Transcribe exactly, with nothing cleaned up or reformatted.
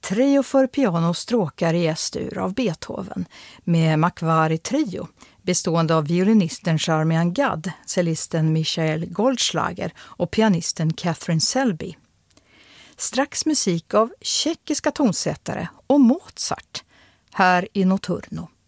Trio för piano och stråkar i S-dur av Beethoven med Macquarie Trio bestående av violinisten Charmian Gadd, cellisten Michael Goldschlager och pianisten Catherine Selby. Strax musik av tjeckiska tonsättare och Mozart här i Notturno.